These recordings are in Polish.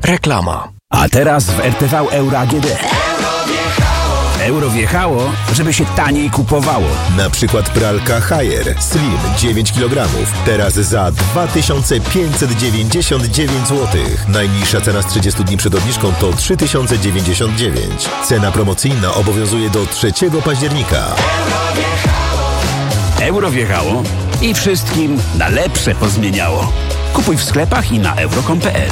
Reklama. A teraz w RTV Euro AGD. Euro wjechało, żeby się taniej kupowało. Na przykład pralka Haier Slim 9 kg. Teraz za 2599 zł. Najniższa cena z 30 dni przed obniżką to 3099. Cena promocyjna obowiązuje do 3 października. Euro wjechało i wszystkim na lepsze pozmieniało. Kupuj w sklepach i na euro.com.pl.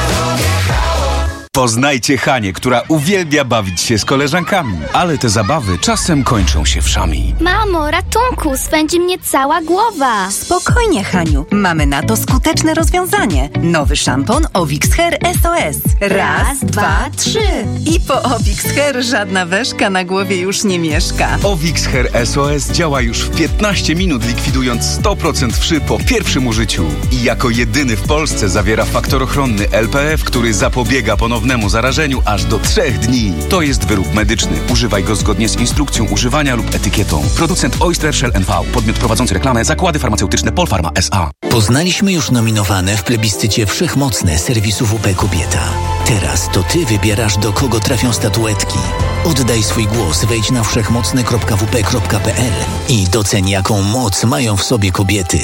Poznajcie Hanię, która uwielbia bawić się z koleżankami, ale te zabawy czasem kończą się wszami. Mamo, ratunku, swędzi mnie cała głowa. Spokojnie, Haniu, mamy na to skuteczne rozwiązanie. Nowy szampon Ovix Hair SOS. Raz, dwa, trzy. I po Ovix Hair żadna weszka na głowie już nie mieszka. Ovix Hair SOS działa już w 15 minut, likwidując 100% wszy po pierwszym użyciu. I jako jedyny w Polsce zawiera faktor ochronny LPF, który zapobiega ponownemu zarażeniu aż do 3 dni. To jest wyrób medyczny. Używaj go zgodnie z instrukcją używania lub etykietą. Producent Oyster Shell NV. Podmiot prowadzący reklamę Zakłady Farmaceutyczne Polpharma S.A. Poznaliśmy już nominowane w plebiscycie Wszechmocne serwisu WP Kobieta. Teraz to ty wybierasz, do kogo trafią statuetki. Oddaj swój głos, wejdź na wszechmocne.wp.pl i doceń, jaką moc mają w sobie kobiety.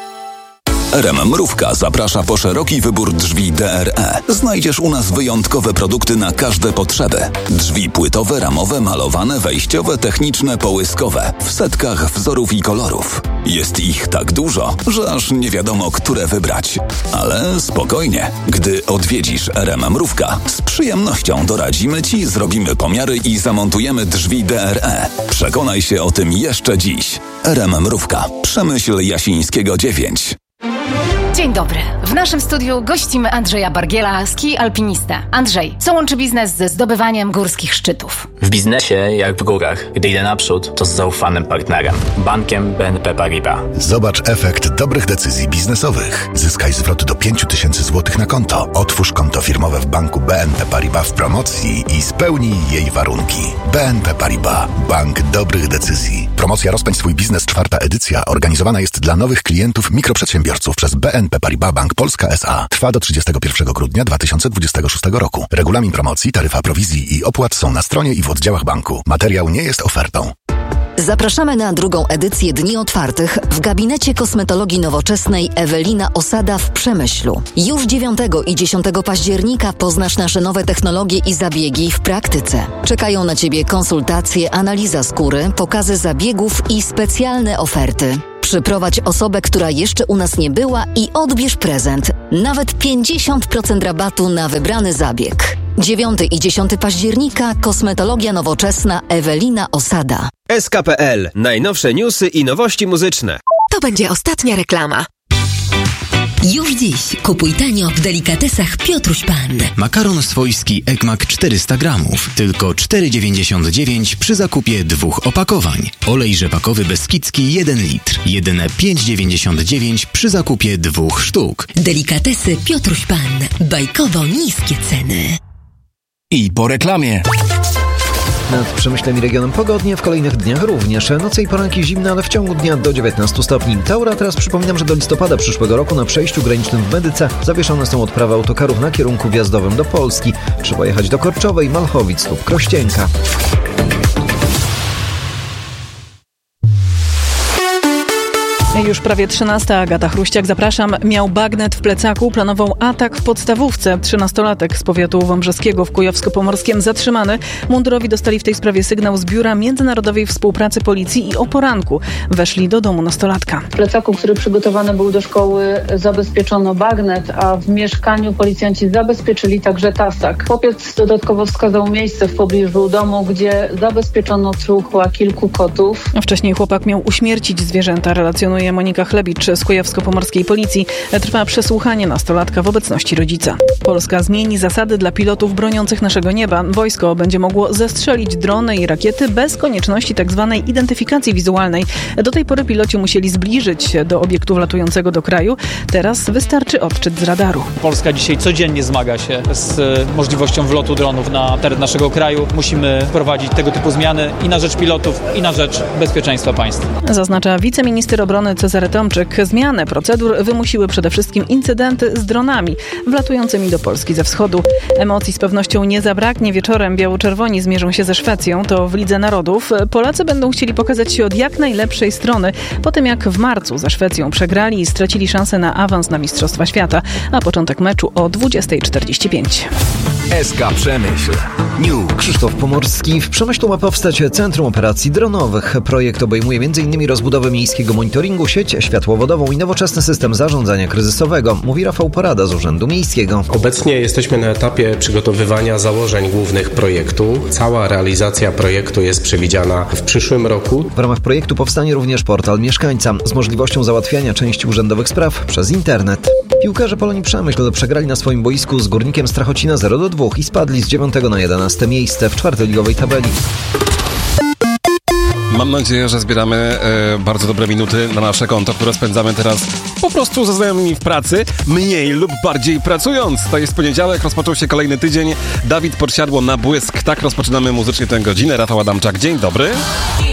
RM Mrówka zaprasza po szeroki wybór drzwi DRE. Znajdziesz u nas wyjątkowe produkty na każde potrzeby. Drzwi płytowe, ramowe, malowane, wejściowe, techniczne, połyskowe. W setkach wzorów i kolorów. Jest ich tak dużo, że aż nie wiadomo, które wybrać. Ale spokojnie. Gdy odwiedzisz RM Mrówka, z przyjemnością doradzimy Ci, zrobimy pomiary i zamontujemy drzwi DRE. Przekonaj się o tym jeszcze dziś. RM Mrówka. Przemyśl Jasińskiego 9. Dzień dobry. W naszym studiu gościmy Andrzeja Bargiela, ski alpinista. Andrzej, co łączy biznes ze zdobywaniem górskich szczytów? W biznesie, jak w górach, gdy idę naprzód, to z zaufanym partnerem. Bankiem BNP Paribas. Zobacz efekt dobrych decyzji biznesowych. Zyskaj zwrot do 5000 zł na konto. Otwórz konto firmowe w banku BNP Paribas w promocji i spełnij jej warunki. BNP Paribas. Bank dobrych decyzji. Promocja Rozpędź swój biznes, 4. edycja, organizowana jest dla nowych klientów mikroprzedsiębiorców przez BNP Paribas Bank Polska S.A. Trwa do 31 grudnia 2026 roku. Regulamin promocji, taryfa prowizji i opłat są na stronie i w oddziałach banku. Materiał nie jest ofertą. Zapraszamy na drugą edycję Dni Otwartych w gabinecie kosmetologii nowoczesnej Ewelina Osada w Przemyślu. Już 9 i 10 października poznasz nasze nowe technologie i zabiegi w praktyce. Czekają na Ciebie konsultacje, analiza skóry, pokazy zabiegów i specjalne oferty. Przyprowadź osobę, która jeszcze u nas nie była i odbierz prezent. Nawet 50% rabatu na wybrany zabieg. 9 i 10 października kosmetologia nowoczesna Ewelina Osada. SK.pl. Najnowsze newsy i nowości muzyczne. To będzie ostatnia reklama. Już dziś kupuj tanio w delikatesach Piotruś Pan. Makaron swojski Ekmak 400 gramów, tylko 4,99 przy zakupie 2 opakowań. Olej rzepakowy Beskidzki 1 litr, jedyne 5,99 przy zakupie 2 sztuk. Delikatesy Piotruś Pan. Bajkowo niskie ceny. I po reklamie. Nad Przemyślem i regionem pogodnie, w kolejnych dniach również. Noce i poranki zimne, ale w ciągu dnia do 19 stopni. Taura, teraz przypominam, że do listopada przyszłego roku na przejściu granicznym w Medyce zawieszone są odprawy autokarów na kierunku wjazdowym do Polski. Trzeba jechać do Korczowej, Malchowic lub Krościenka. Już prawie 13. Agata Chruściak, zapraszam. Miał bagnet w plecaku, planował atak w podstawówce. 13-latek z powiatu wąbrzeskiego w Kujawsko-Pomorskiem zatrzymany. Mundurowi dostali w tej sprawie sygnał z Biura Międzynarodowej Współpracy Policji i o poranku weszli do domu nastolatka. W plecaku, który przygotowany był do szkoły, zabezpieczono bagnet, a w mieszkaniu policjanci zabezpieczyli także tasak. Chłopiec dodatkowo wskazał miejsce w pobliżu domu, gdzie zabezpieczono truchła kilku kotów. Wcześniej chłopak miał uśmiercić zwierzęta, relacjonuje Monika Chlebicz z Kujawsko-Pomorskiej Policji. Trwa przesłuchanie nastolatka w obecności rodzica. Polska zmieni zasady dla pilotów broniących naszego nieba. Wojsko będzie mogło zestrzelić drony i rakiety bez konieczności tzw. identyfikacji wizualnej. Do tej pory piloci musieli zbliżyć się do obiektu wlatującego do kraju. Teraz wystarczy odczyt z radaru. Polska dzisiaj codziennie zmaga się z możliwością wlotu dronów na teren naszego kraju. Musimy wprowadzić tego typu zmiany i na rzecz pilotów, i na rzecz bezpieczeństwa państwa. Zaznacza wiceminister obrony Cezary Tomczyk. Zmianę procedur wymusiły przede wszystkim incydenty z dronami wlatującymi do Polski ze wschodu. Emocji z pewnością nie zabraknie. Wieczorem biało-czerwoni zmierzą się ze Szwecją, to w Lidze Narodów. Polacy będą chcieli pokazać się od jak najlepszej strony, po tym jak w marcu za Szwecją przegrali i stracili szansę na awans na Mistrzostwa Świata, a początek meczu o 20:45. SK Przemyśl. News. Krzysztof Pomorski. W Przemyślu ma powstać Centrum Operacji Dronowych. Projekt obejmuje m.in. rozbudowę miejskiego monitoringu, sieć światłowodową i nowoczesny system zarządzania kryzysowego, mówi Rafał Porada z Urzędu Miejskiego. Obecnie jesteśmy na etapie przygotowywania założeń głównych projektu. Cała realizacja projektu jest przewidziana w przyszłym roku. W ramach projektu powstanie również portal mieszkańca z możliwością załatwiania części urzędowych spraw przez internet. Piłkarze Polonii Przemyśl przegrali na swoim boisku z Górnikiem Strachocina 0-2 i spadli z 9 na 11 miejsce w czwartoligowej tabeli. Mam nadzieję, że zbieramy bardzo dobre minuty na nasze konto, które spędzamy teraz po prostu ze znajomymi w pracy, mniej lub bardziej pracując. To jest poniedziałek, rozpoczął się kolejny tydzień. Dawid Podsiadło na błysk. Tak rozpoczynamy muzycznie tę godzinę. Rafał Adamczak, dzień dobry.